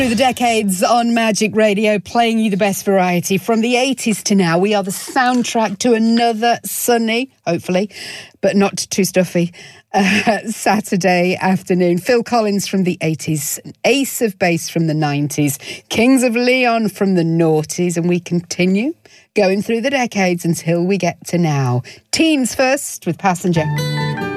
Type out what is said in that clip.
Through the decades on Magic Radio, playing you the best variety. From the 80s to now, we are the soundtrack to another sunny, hopefully, but not too stuffy, Saturday afternoon. Phil Collins from the 80s, Ace of Base from the 90s, Kings of Leon from the noughties, and we continue going through the decades until we get to now. Teens first with Passenger.